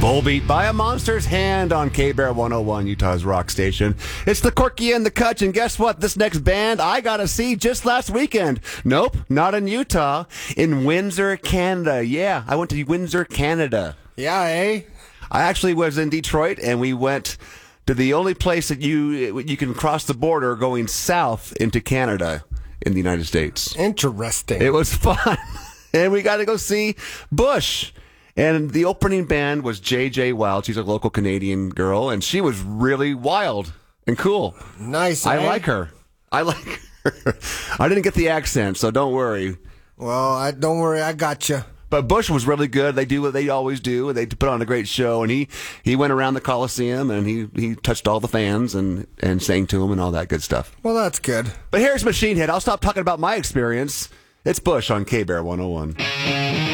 Bullbeat by a Monster's Hand on K-Bear 101, Utah's rock station. It's the Corky and the Kutch, and guess what? This next band I got to see just last weekend. Nope, not in Utah, in Windsor, Canada. Yeah, I went to Windsor, Canada. Yeah, eh? I actually was in Detroit, and we went to the only place that you can cross the border going south into Canada in the United States. Interesting. It was fun, and we got to go see Bush. And the opening band was J.J. Wild. She's a local Canadian girl, and she was really wild and cool. Nice, I eh? like her. I didn't get the accent, so don't worry. Well, don't worry, I got you. But Bush was really good. They do what they always do. They put on a great show, and he went around the Coliseum, and he touched all the fans and sang to them and all that good stuff. Well, that's good. But here's Machine Head. I'll stop talking about my experience. It's Bush on K-Bear 101.